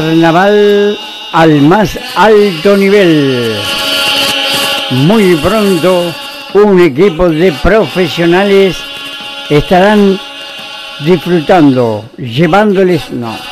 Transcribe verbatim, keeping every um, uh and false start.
Carnaval al más alto nivel. Muy pronto un equipo de profesionales estarán disfrutando, llevándoles, no,